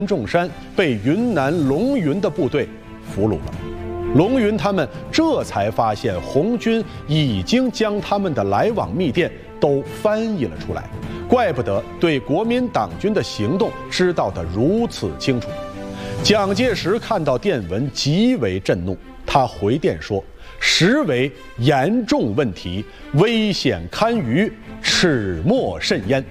仲山被云南龙云的部队俘虏了。龙云他们这才发现红军已经将他们的来往密电都翻译了出来，怪不得对国民党军的行动知道得如此清楚。蒋介石看到电文极为震怒，他回电说：“实为严重问题，危险堪虞，始末甚焉。”